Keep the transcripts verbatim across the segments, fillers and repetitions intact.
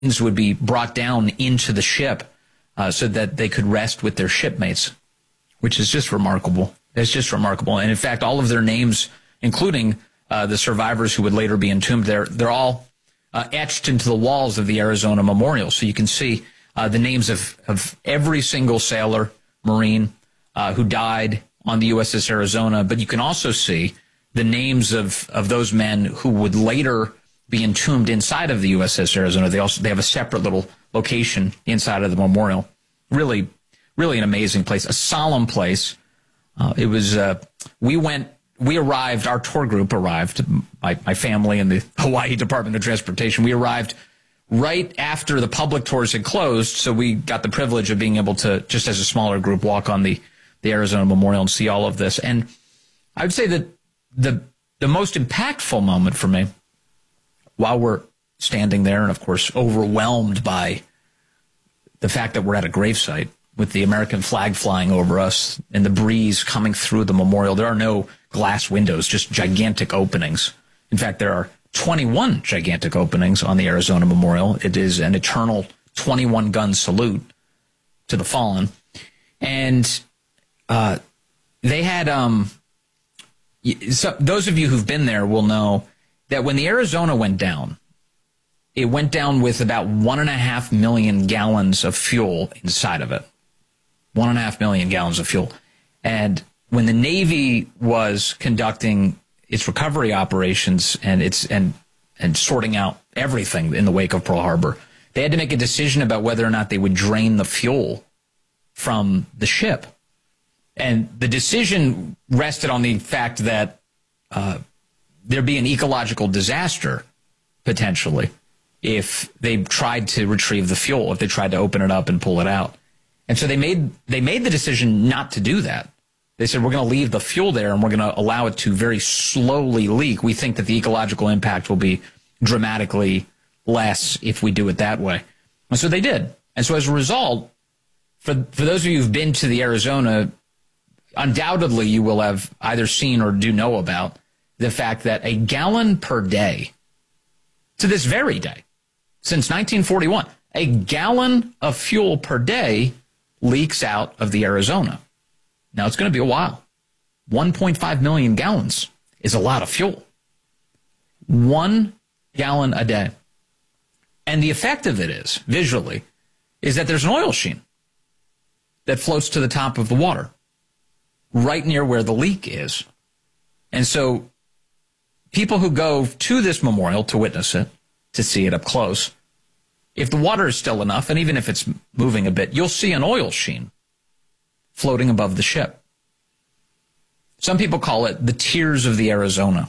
would be brought down into the ship uh, so that they could rest with their shipmates, which is just remarkable. It's just remarkable. And in fact, all of their names, including uh, the survivors who would later be entombed there, they're all uh, etched into the walls of the Arizona Memorial. So you can see uh, the names of, of every single sailor, Marine, uh, who died on the U S S Arizona. But you can also see the names of, of those men who would later be entombed inside of the U S S Arizona. They also they have a separate little location inside of the memorial. Really, really an amazing place, a solemn place. Uh, it was, uh, we went, we arrived, our tour group arrived, my, my family and the Hawaii Department of Transportation. We arrived right after the public tours had closed, so we got the privilege of being able to, just as a smaller group, walk on the, the Arizona Memorial and see all of this. And I would say that the the most impactful moment for me, while we're standing there and, of course, overwhelmed by the fact that we're at a gravesite with the American flag flying over us and the breeze coming through the memorial. There are no glass windows, just gigantic openings. In fact, there are twenty-one gigantic openings on the Arizona Memorial. It is an eternal twenty-one gun salute to the fallen. And uh, they had, um, so those of you who've been there will know that when the Arizona went down, it went down with about one and a half million gallons of fuel inside of it. One and a half million gallons of fuel. And when the Navy was conducting its recovery operations and its and and sorting out everything in the wake of Pearl Harbor, they had to make a decision about whether or not they would drain the fuel from the ship. And the decision rested on the fact that uh, there'd be an ecological disaster, potentially, if they tried to retrieve the fuel, if they tried to open it up and pull it out. And so they made they made the decision not to do that. They said, we're going to leave the fuel there and we're going to allow it to very slowly leak. We think that the ecological impact will be dramatically less if we do it that way. And so they did. And so as a result, for, for those of you who've been to the Arizona, undoubtedly you will have either seen or do know about the fact that a gallon per day, to this very day, since nineteen forty-one, a gallon of fuel per day leaks out of the Arizona. Now, it's going to be a while. one point five million gallons is a lot of fuel. One gallon a day. And the effect of it is, visually, is that there's an oil sheen that floats to the top of the water, right near where the leak is. And so people who go to this memorial to witness it, to see it up close, if the water is still enough, and even if it's moving a bit, you'll see an oil sheen floating above the ship. Some people call it the Tears of the Arizona,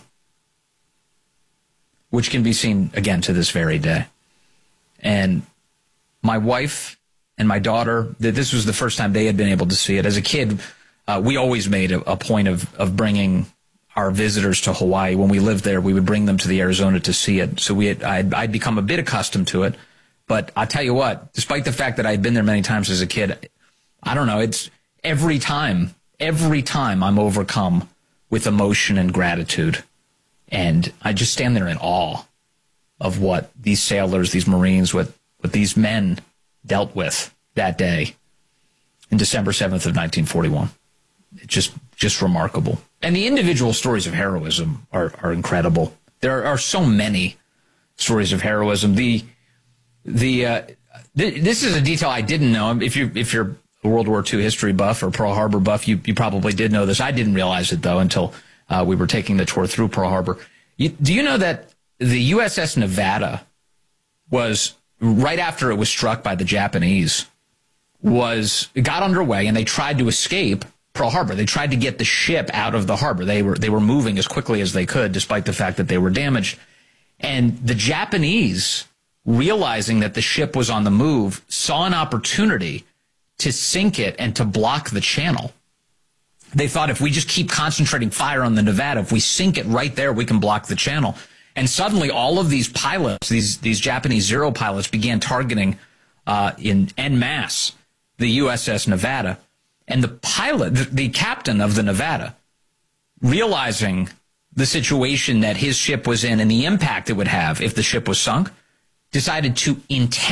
which can be seen, again, to this very day. And my wife and my daughter, this was the first time they had been able to see it. As a kid, uh, we always made a, a point of, of bringing our visitors to Hawaii. When we lived there, we would bring them to the Arizona to see it. So we had, I'd, I'd become a bit accustomed to it. But I'll tell you what, despite the fact that I'd been there many times as a kid, I don't know, it's every time, every time I'm overcome with emotion and gratitude. And I just stand there in awe of what these sailors, these Marines, what, what these men dealt with that day in December seventh of nineteen forty-one. It's just, just remarkable. And the individual stories of heroism are, are incredible. There are so many stories of heroism. The The uh, th this is a detail I didn't know. If you if you're a World War Two history buff or Pearl Harbor buff, you you probably did know this. I didn't realize it though until uh, we were taking the tour through Pearl Harbor. You, do you know that the U S S Nevada was right after it was struck by the Japanese was it got underway and they tried to escape Pearl Harbor. They tried to get the ship out of the harbor. They were they were moving as quickly as they could, despite the fact that they were damaged. And the Japanese, realizing that the ship was on the move, saw an opportunity to sink it and to block the channel. They thought if we just keep concentrating fire on the Nevada, if we sink it right there, we can block the channel. And suddenly all of these pilots, these, these Japanese Zero pilots, began targeting uh, in en masse the U S S Nevada. And the pilot, the, the captain of the Nevada, realizing the situation that his ship was in and the impact it would have if the ship was sunk, decided to intentionally